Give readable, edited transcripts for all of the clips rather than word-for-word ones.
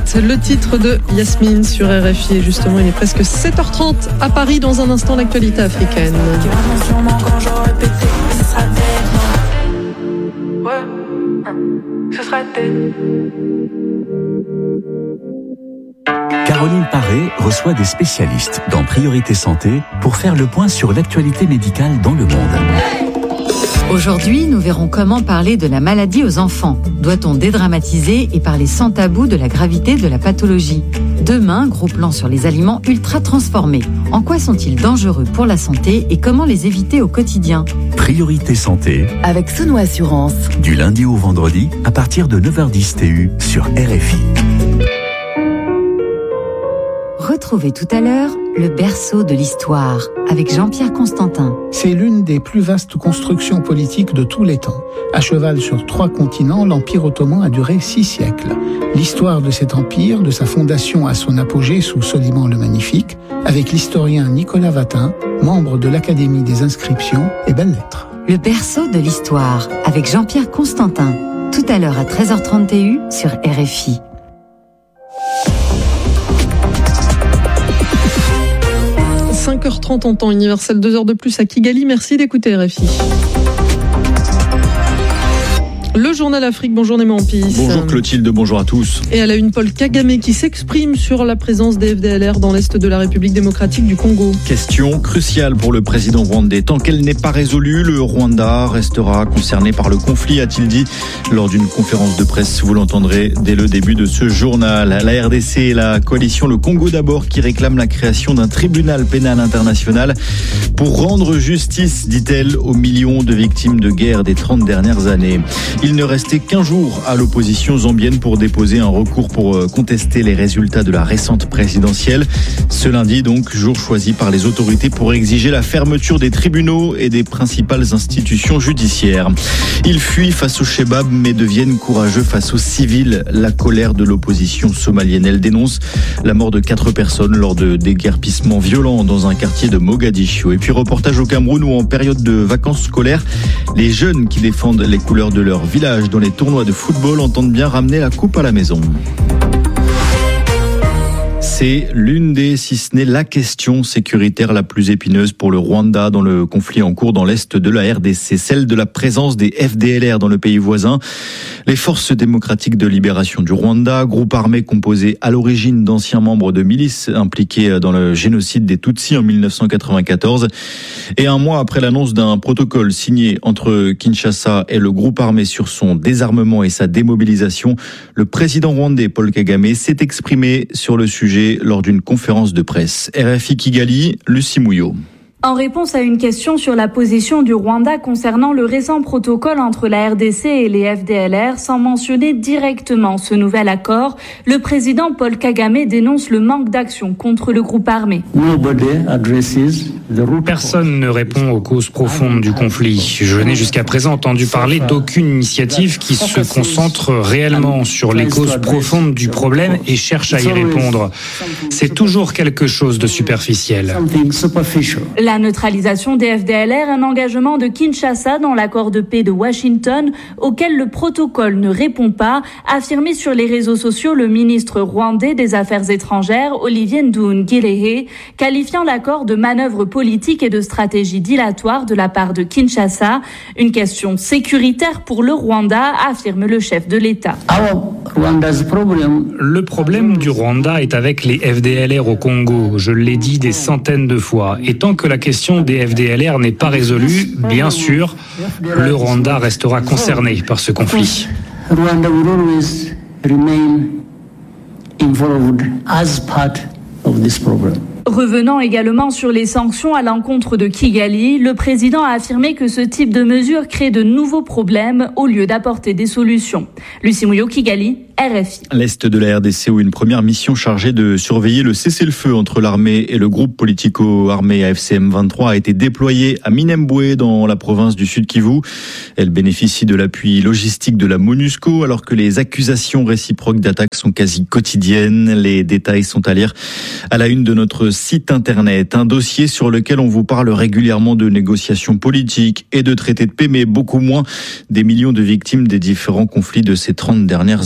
le titre de Yasmine sur RFI. Et justement, il est presque 7h30 à Paris. Dans un instant, l'actualité africaine. Caroline Paré reçoit des spécialistes dans Priorité Santé pour faire le point sur l'actualité médicale dans le monde. Aujourd'hui, nous verrons comment parler de la maladie aux enfants. Doit-on dédramatiser et parler sans tabou de la gravité de la pathologie ? Demain, gros plan sur les aliments ultra transformés. En quoi sont-ils dangereux pour la santé et comment les éviter au quotidien ? Priorité Santé, avec Sono Assurance. Du lundi au vendredi, à partir de 9h10 TU sur RFI. Retrouvez tout à l'heure le berceau de l'histoire avec Jean-Pierre Constantin. C'est l'une des plus vastes constructions politiques de tous les temps. À cheval sur 3 continents, l'Empire ottoman a duré 6 siècles. L'histoire de cet empire, de sa fondation à son apogée sous Soliman le Magnifique, avec l'historien Nicolas Vatin, membre de l'Académie des inscriptions et belles-lettres. Le berceau de l'histoire avec Jean-Pierre Constantin. Tout à l'heure à 13h30 TU sur RFI. 5h30 en temps universel, 2 heures de plus à Kigali. Merci d'écouter RFI. Le journal Afrique, bonjour Néma Ampis. Bonjour Clotilde, bonjour à tous. Et à la une, Paul Kagame qui s'exprime sur la présence des FDLR dans l'est de la République démocratique du Congo. Question cruciale pour le président rwandais. Tant qu'elle n'est pas résolue, le Rwanda restera concerné par le conflit, a-t-il dit lors d'une conférence de presse. Vous l'entendrez dès le début de ce journal. La RDC et la coalition Le Congo d'abord qui réclament la création d'un tribunal pénal international pour rendre justice, dit-elle, aux millions de victimes de guerre des 30 dernières années. Il ne restait qu'1 jour à l'opposition zambienne pour déposer un recours pour contester les résultats de la récente présidentielle. Ce lundi, donc, jour choisi par les autorités pour exiger la fermeture des tribunaux et des principales institutions judiciaires. Ils fuient face aux Chebab mais deviennent courageux face aux civils. La colère de l'opposition somalienne, elle dénonce la mort de 4 personnes lors de déguerpissements violents dans un quartier de Mogadiscio. Et puis reportage au Cameroun où en période de vacances scolaires, les jeunes qui défendent les couleurs de leur village dans les tournois de football entendent bien ramener la coupe à la maison. C'est l'une des, si ce n'est la question sécuritaire la plus épineuse pour le Rwanda dans le conflit en cours dans l'est de la RDC, celle de la présence des FDLR dans le pays voisin. Les Forces démocratiques de libération du Rwanda, groupe armé composé à l'origine d'anciens membres de milices impliqués dans le génocide des Tutsis en 1994. Et 1 mois après l'annonce d'un protocole signé entre Kinshasa et le groupe armé sur son désarmement et sa démobilisation, le président rwandais Paul Kagame s'est exprimé sur le sujet lors d'une conférence de presse. RFI Kigali, Lucie Mouillot. En réponse à une question sur la position du Rwanda concernant le récent protocole entre la RDC et les FDLR, sans mentionner directement ce nouvel accord, le président Paul Kagame dénonce le manque d'action contre le groupe armé. Personne ne répond aux causes profondes du conflit. Je n'ai jusqu'à présent entendu parler d'aucune initiative qui se concentre réellement sur les causes profondes du problème et cherche à y répondre. C'est toujours quelque chose de superficiel. La neutralisation des FDLR, un engagement de Kinshasa dans l'accord de paix de Washington, auquel le protocole ne répond pas, affirmé sur les réseaux sociaux le ministre rwandais des Affaires étrangères, Olivier Nduhungirehe, qualifiant l'accord de manœuvre politique et de stratégie dilatoire de la part de Kinshasa, une question sécuritaire pour le Rwanda, affirme le chef de l'État. Le problème du Rwanda est avec les FDLR au Congo, je l'ai dit des centaines de fois, et tant que la question des FDLR n'est pas résolue, bien sûr, le Rwanda restera concerné par ce conflit. Rwanda will always remain involved as part of this problem. Revenant également sur les sanctions à l'encontre de Kigali, le président a affirmé que ce type de mesures crée de nouveaux problèmes au lieu d'apporter des solutions. Lucie Mouillot, Kigali, RFI. L'est de la RDC où une première mission chargée de surveiller le cessez-le-feu entre l'armée et le groupe politico-armé AFC M23 a été déployée à Minembwe dans la province du Sud Kivu. Elle bénéficie de l'appui logistique de la MONUSCO alors que les accusations réciproques d'attaques sont quasi quotidiennes. Les détails sont à lire à la une de notre site internet. Un dossier sur lequel on vous parle régulièrement de négociations politiques et de traités de paix, mais beaucoup moins des millions de victimes des différents conflits de ces 30 dernières années. C'est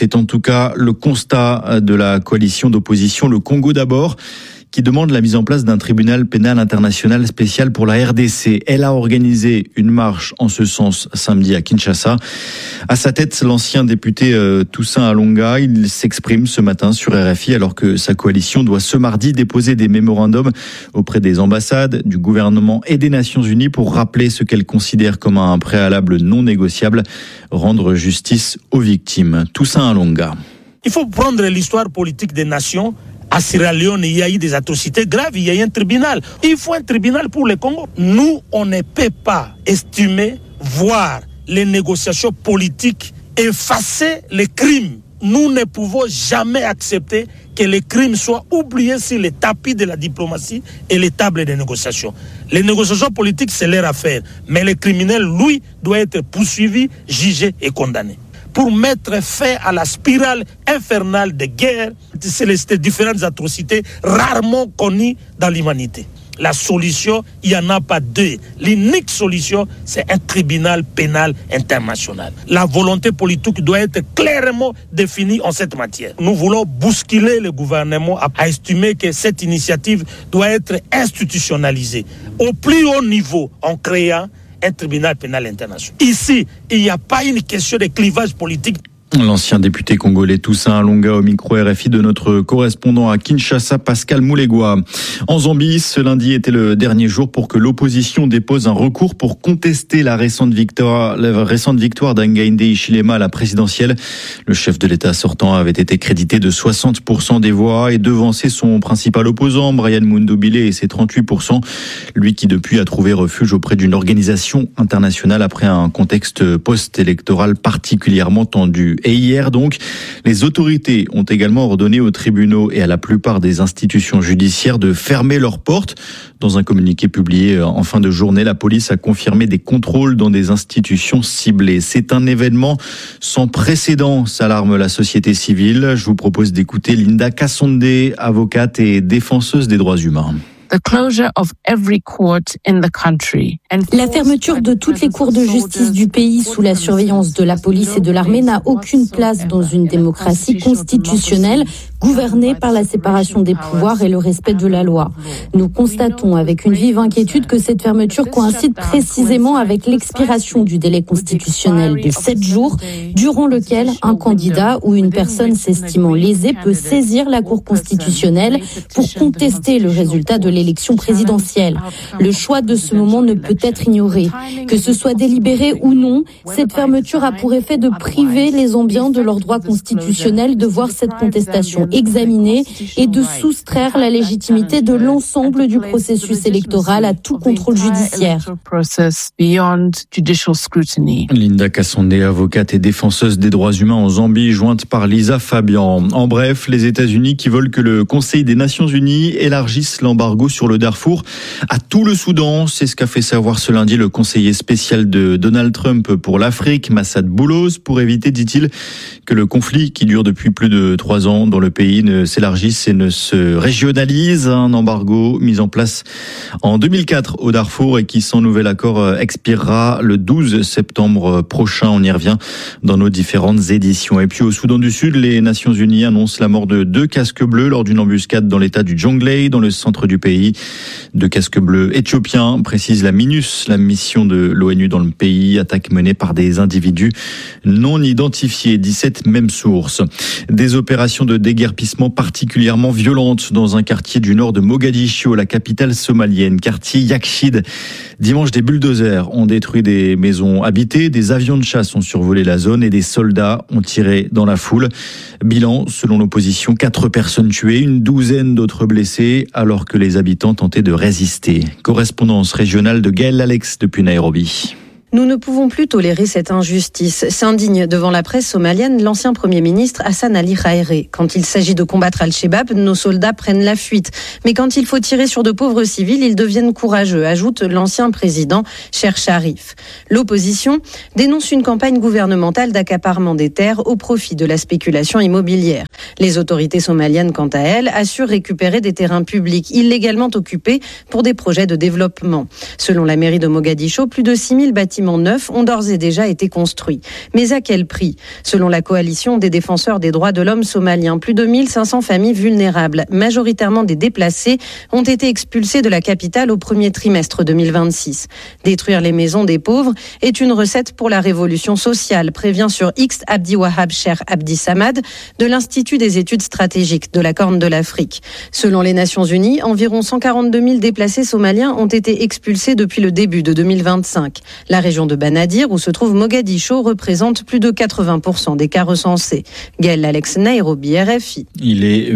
C'est en tout cas le constat de la coalition d'opposition, le Congo d'abord, qui demande la mise en place d'un tribunal pénal international spécial pour la RDC. Elle a organisé une marche en ce sens samedi à Kinshasa. À sa tête, l'ancien député Toussaint Alonga, il s'exprime ce matin sur RFI alors que sa coalition doit ce mardi déposer des mémorandums auprès des ambassades, du gouvernement et des Nations Unies pour rappeler ce qu'elle considère comme un préalable non négociable, rendre justice aux victimes. Toussaint Alonga. Il faut prendre l'histoire politique des nations. À Sierra Leone, il y a eu des atrocités graves, il y a eu un tribunal. Il faut un tribunal pour le Congo. Nous, on ne peut pas estimer, voir les négociations politiques effacer les crimes. Nous ne pouvons jamais accepter que les crimes soient oubliés sur les tapis de la diplomatie et les tables de négociation. Les négociations politiques, c'est leur affaire. Mais le criminel, lui, doit être poursuivi, jugé et condamné. Pour mettre fin à la spirale infernale de guerre, c'est ces différentes atrocités rarement connues dans l'humanité. La solution, il n'y en a pas deux. L'unique solution, c'est un tribunal pénal international. La volonté politique doit être clairement définie en cette matière. Nous voulons bousculer le gouvernement à estimer que cette initiative doit être institutionnalisée au plus haut niveau en créant un tribunal pénal international. Ici, il n'y a pas une question de clivage politique. L'ancien député congolais Toussaint Alonga au micro RFI de notre correspondant à Kinshasa, Pascal Moulegua. En Zambie, ce lundi était le dernier jour pour que l'opposition dépose un recours pour contester la récente victoire d'Hakainde Hichilema à la présidentielle. Le chef de l'État sortant avait été crédité de 60% des voix et devancé son principal opposant, Brian Mundubile, et ses 38%. Lui qui depuis a trouvé refuge auprès d'une organisation internationale après un contexte post-électoral particulièrement tendu. Et hier donc, les autorités ont également ordonné aux tribunaux et à la plupart des institutions judiciaires de fermer leurs portes. Dans un communiqué publié en fin de journée, la police a confirmé des contrôles dans des institutions ciblées. C'est un événement sans précédent, s'alarme la société civile. Je vous propose d'écouter Linda Kassonde, avocate et défenseuse des droits humains. La fermeture de toutes les cours de justice du pays sous la surveillance de la police et de l'armée n'a aucune place dans une démocratie constitutionnelle gouvernée par la séparation des pouvoirs et le respect de la loi. Nous constatons avec une vive inquiétude que cette fermeture coïncide précisément avec l'expiration du délai constitutionnel de 7 jours, durant lequel un candidat ou une personne s'estimant lésée peut saisir la Cour constitutionnelle pour contester le résultat de l'élection présidentielle. Le choix de ce moment ne peut être ignoré. Que ce soit délibéré ou non, cette fermeture a pour effet de priver les Zambiens de leur droit constitutionnel de voir cette contestation examinée et de soustraire la légitimité de l'ensemble du processus électoral à tout contrôle judiciaire. Linda Kassonde, avocate et défenseuse des droits humains en Zambie, jointe par Lisa Fabian. En bref, les États-Unis qui veulent que le Conseil des Nations Unies élargisse l'embargo sur le Darfour à tout le Soudan. C'est ce qu'a fait savoir ce lundi le conseiller spécial de Donald Trump pour l'Afrique, Massad Boulos, pour éviter, dit-il, que le conflit qui dure depuis plus de 3 ans dans le pays ne s'élargisse et ne se régionalise. Un embargo mis en place en 2004 au Darfour et qui, sans nouvel accord, expirera le 12 septembre prochain. On y revient dans nos différentes éditions. Et puis au Soudan du Sud, les Nations Unies annoncent la mort de 2 casques bleus lors d'une embuscade dans l'état du Jonglei, dans le centre du pays. 2 casques bleus éthiopiens, précise la MINUS, la mission de l'ONU dans le pays. Attaque menée par des individus non identifiés, 17 mêmes sources. Des opérations de déguerpissement particulièrement violentes dans un quartier du nord de Mogadiscio, la capitale somalienne, quartier Yakshid. Dimanche, des bulldozers ont détruit des maisons habitées, des avions de chasse ont survolé la zone et des soldats ont tiré dans la foule. Bilan, selon l'opposition, 4 personnes tuées, une douzaine d'autres blessées, alors que les habitants tentaient de résister. Correspondance régionale de Gaël Alex depuis Nairobi. Nous ne pouvons plus tolérer cette injustice, s'indigne devant la presse somalienne l'ancien Premier ministre Hassan Ali Khairé. Quand il s'agit de combattre Al-Shabaab, nos soldats prennent la fuite. Mais quand il faut tirer sur de pauvres civils, ils deviennent courageux, ajoute l'ancien président Sheikh Sharif. L'opposition dénonce une campagne gouvernementale d'accaparement des terres au profit de la spéculation immobilière. Les autorités somaliennes, quant à elles, assurent récupérer des terrains publics illégalement occupés pour des projets de développement. Selon la mairie de Mogadiscio, plus de 6000 bâtiments bâtiments neufs ont d'ores et déjà été construits. Mais à quel prix ? Selon la coalition des défenseurs des droits de l'homme somaliens, plus de 1500 familles vulnérables, majoritairement des déplacés, ont été expulsées de la capitale au premier trimestre 2026. Détruire les maisons des pauvres est une recette pour la révolution sociale, prévient sur X Abdi Wahab Cher Abdi Samad de l'Institut des études stratégiques de la Corne de l'Afrique. Selon les Nations Unies, environ 142 000 déplacés somaliens ont été expulsés depuis le début de 2025. La région de Banadir, où se trouve Mogadiscio, représente plus de 80% des cas recensés. Gaël Alex, Nairobi, RFI. Il est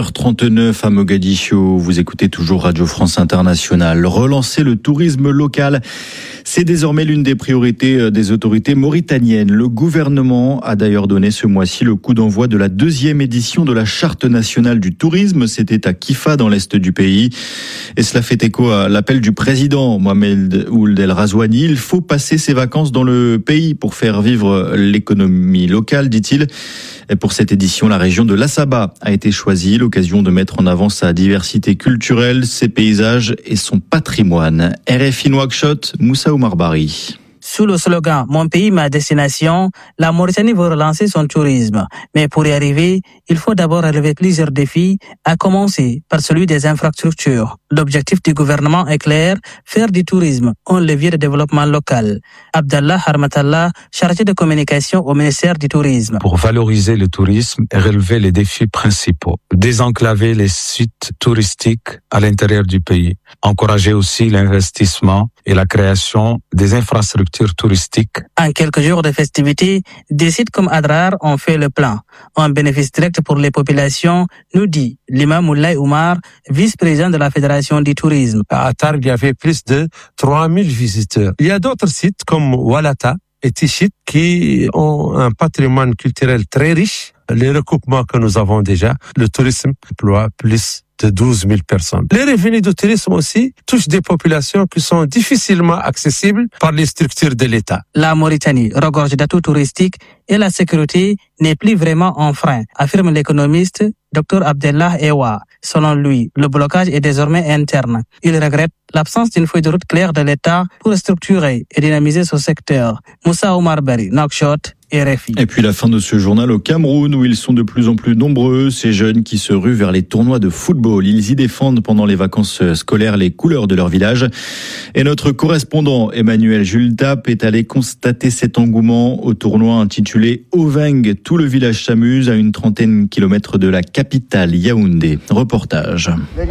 8h39 à Mogadiscio. Vous écoutez toujours Radio France Internationale. Relancer le tourisme local, c'est désormais l'une des priorités des autorités mauritaniennes. Le gouvernement a d'ailleurs donné ce mois-ci le coup d'envoi de la 2e édition de la Charte nationale du tourisme. C'était à Kifa, dans l'est du pays. Et cela fait écho à l'appel du président Mohamed Ould El Razouani. Il faut passer ses vacances dans le pays pour faire vivre l'économie locale, dit-il. Et pour cette édition, la région de l'Assaba a été choisie, l'occasion de mettre en avant sa diversité culturelle, ses paysages et son patrimoine. RFI Nouakchott, Moussa Oumar Bari. Sous le slogan « Mon pays, ma destination », la Mauritanie veut relancer son tourisme. Mais pour y arriver, il faut d'abord relever plusieurs défis, à commencer par celui des infrastructures. L'objectif du gouvernement est clair, faire du tourisme un levier de développement local. Abdallah Harmatallah, chargé de communication au ministère du Tourisme. Pour valoriser le tourisme et relever les défis principaux, désenclaver les sites touristiques à l'intérieur du pays, encourager aussi l'investissement et la création des infrastructures touristiques. En quelques jours de festivités, des sites comme Adrar ont fait le plein. Un bénéfice direct pour les populations, nous dit l'imam Moulay Oumar, vice-président de la Fédération du tourisme. À Adrar, il y avait plus de 3000 visiteurs. Il y a d'autres sites comme Walata et Tichit qui ont un patrimoine culturel très riche. Les recoupements que nous avons déjà, le tourisme emploie plus de 12 000 personnes. Les revenus du tourisme aussi touchent des populations qui sont difficilement accessibles par les structures de l'État. La Mauritanie regorge d'atouts touristiques et la sécurité n'est plus vraiment un frein, affirme l'économiste Dr Abdellah Ewa. Selon lui, le blocage est désormais interne. Il regrette l'absence d'une feuille de route claire de l'État pour structurer et dynamiser ce secteur. Moussa Oumar Bari, Nouakchott, RFI. Et puis la fin de ce journal au Cameroun, où ils sont de plus en plus nombreux, ces jeunes qui se ruent vers les tournois de football. Ils y défendent pendant les vacances scolaires les couleurs de leur village. Et notre correspondant Emmanuel Jultap est allé constater cet engouement au tournoi intitulé Oveng. Tout le village s'amuse à une 30aine kilomètres de la capitale Yaoundé. Reportage.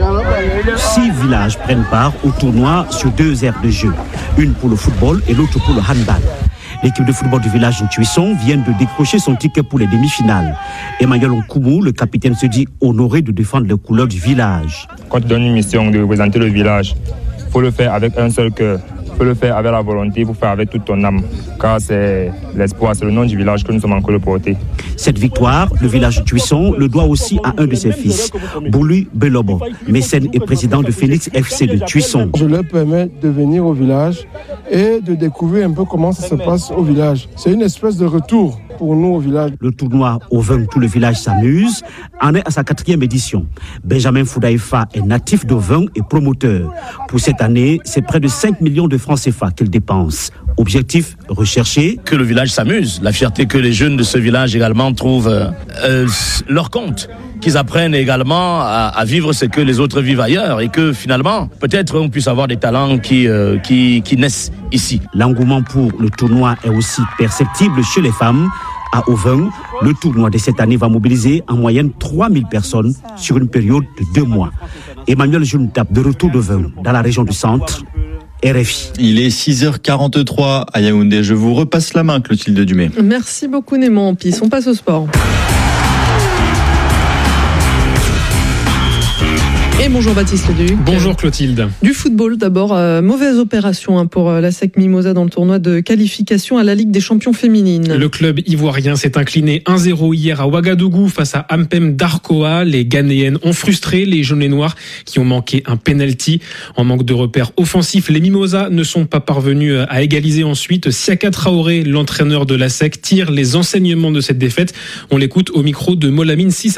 6 villages prennent part au tournoi sur 2 aires de jeu. Une pour le football et l'autre pour le handball. L'équipe de football du village de Tuisson vient de décrocher son ticket pour les demi-finales. Emmanuel Nkoumou, le capitaine, se dit honoré de défendre les couleurs du village. Quand tu donnes une mission de représenter le village, il faut le faire avec un seul cœur. Il faut le faire avec la volonté, il faut faire avec toute ton âme. Car c'est l'espoir, c'est le nom du village que nous sommes encore de porter. Cette victoire, le village de Tuisson le doit aussi à un de ses fils, Boulu Belobo, mécène et président de Phoenix FC de Tuisson. Je leur permets de venir au village et de découvrir un peu comment ça se passe au village. C'est une espèce de retour pour nous au village. Le tournoi Oveng, tout le village s'amuse, en est à sa 4e édition. Benjamin Foudaïfa est natif d'Oveng et promoteur. Pour cette année, c'est près de 5 millions de francs CFA qu'il dépense. Objectif recherché. Que le village s'amuse. La fierté que les jeunes de ce village également trouvent leur compte. Qu'ils apprennent également à vivre ce que les autres vivent ailleurs et que finalement, peut-être on puisse avoir des talents qui naissent ici. L'engouement pour le tournoi est aussi perceptible chez les femmes. À Oveng, le tournoi de cette année va mobiliser en moyenne 3000 personnes sur une période de 2 mois. Emmanuel Juntap, de retour d'Oveng, dans la région du centre. RFI. Il est 6h43 à Yaoundé. Je vous repasse la main, Clotilde Dumay. Merci beaucoup, Néman Ampis. On passe au sport. Et bonjour Baptiste Leduc. Bonjour Clotilde. Du football d'abord, mauvaise opération pour la SEC Mimosa dans le tournoi de qualification à la Ligue des champions féminines. Le club ivoirien s'est incliné 1-0 hier à Ouagadougou face à Ampem Darkoa. Les Ghanéennes ont frustré les jaunes et noirs qui ont manqué un penalty. En manque de repères offensifs, les Mimosas ne sont pas parvenus à égaliser ensuite. Siaka Traoré, l'entraîneur de la SEC, tire les enseignements de cette défaite. On l'écoute au micro de Molamine Sissa.